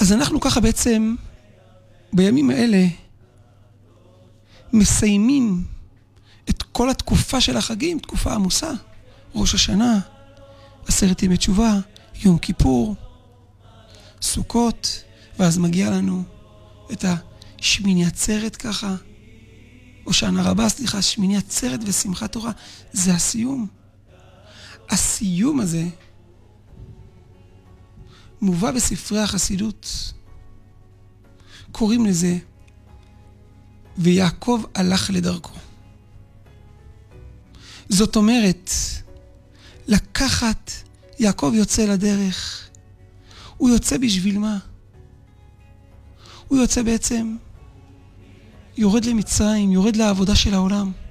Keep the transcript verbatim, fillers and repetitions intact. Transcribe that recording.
אז אנחנו ככה בעצם, בימים האלה, מסיימים את כל התקופה של החגים, תקופה עמוסה, ראש השנה, עשרת ימי תשובה, יום כיפור, סוכות, ואז מגיע לנו את השמיני עצרת ככה, או שנה רבה, סליחה, שמיני עצרת ושמחת תורה, זה הסיום. הסיום הזה מובא בספרי החסידות. קוראים לזה, ויעקב הלך לדרכו. זאת אומרת, לקחת, יעקב יוצא לדרך. הוא יוצא בשביל מה? הוא יוצא בעצם, יורד למצרים, יורד לעבודה של העולם.